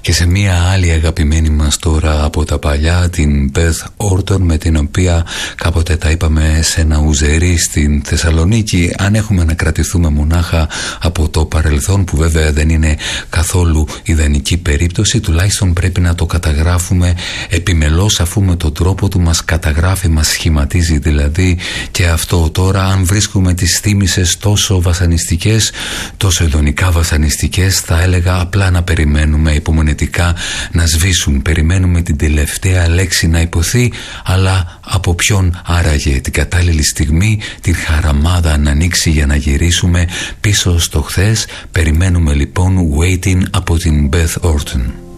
Και σε μία άλλη αγαπημένη μας τώρα από τα παλιά, την Beth Orton, με την οποία κάποτε τα είπαμε σε ένα ουζερί στην Θεσσαλονίκη. Αν έχουμε να κρατηθούμε μονάχα από το παρελθόν, που βέβαια δεν είναι καθόλου ιδανική περίπτωση, τουλάχιστον πρέπει να το καταγράφουμε επιμελώς, αφού με τον τρόπο του μας καταγράφει, μας σχηματίζει δηλαδή και αυτό. Τώρα αν βρίσκουμε τις θύμησες τόσο βασανιστικές, τόσο ειδονικά βασανιστικές, θα έλεγα απλά να περιμένουμε υπομονετικά να σβήσουν. Περιμένουμε την τελευταία λέξη να υποθεί, αλλά από ποιον άραγε? Την κατάλληλη στιγμή, την χαραμάδα να ανοίξει για να γυρίσουμε πίσω στο χθες. Περιμένουμε λοιπόν Waiting από την Beth Orton.